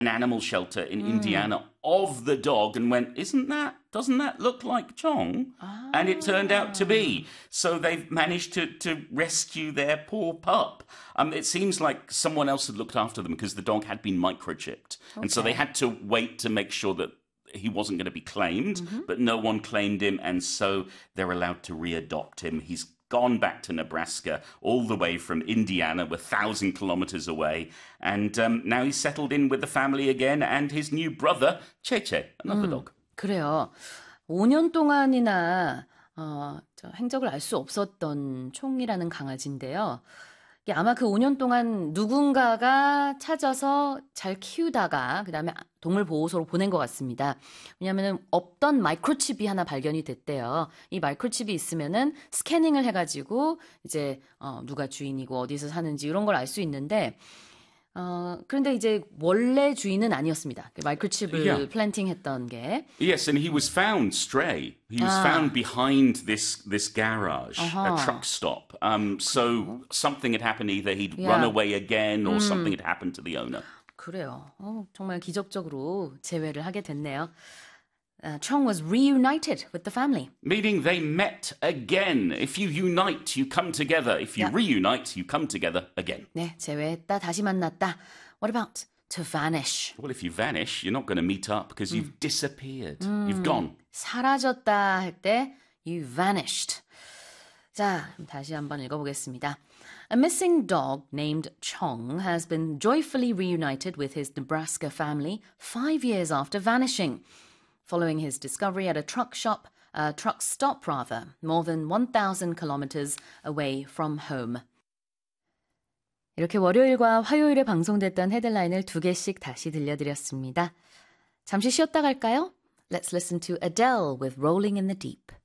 an animal shelter in Indiana of the dog and went, doesn't that look like Chong? And it turned out to be. So they've managed to rescue their poor pup. It seems like someone else had looked after them because the dog had been microchipped. Okay. And so they had to wait to make sure that he wasn't going to be claimed, but no one claimed him. And so they're allowed to readopt him. He's gone back to Nebraska, all the way from Indiana, 1,000 kilometers away. And now he's settled in with the family again and his new brother, Che-Che, another dog. 그래요. 5년 동안이나 행적을 알 수 없었던 총이라는 강아지인데요. 이게 아마 그 5년 동안 누군가가 찾아서 잘 키우다가 그다음에 동물보호소로 보낸 것 같습니다. 왜냐하면 없던 마이크로칩이 하나 발견이 됐대요. 이 마이크로칩이 있으면은 스캐닝을 해가지고 이제 누가 주인이고 어디서 사는지 이런 걸 알 수 있는데 그런데 이제 원래 주인은 아니었습니다. 마이크로칩을 플랜팅했던 게. Yes, and he was found stray. He was found behind this garage, a truck stop. So something had happened. Either he'd run away again, or something had happened to the owner. 그래요. 정말 기적적으로 재회를 하게 됐네요. Chong was reunited with the family. Meaning they met again. If you unite, you come together. If you reunite, you come together again. 네, 재회했다, 다시 만났다. What about to vanish? Well, if you vanish, you're not going to meet up because you've disappeared. You've gone. 사라졌다 할 때 you vanished. 자, 다시 한번 읽어보겠습니다. A missing dog named Chong has been joyfully reunited with his Nebraska family 5 years after vanishing. Following his discovery at a truck stop, more than 1,000 kilometers away from home. 이렇게 월요일과 화요일에 방송됐던 헤드라인을 2개씩 다시 들려드렸습니다. 잠시 쉬었다 갈까요? Let's listen to Adele with Rolling in the Deep.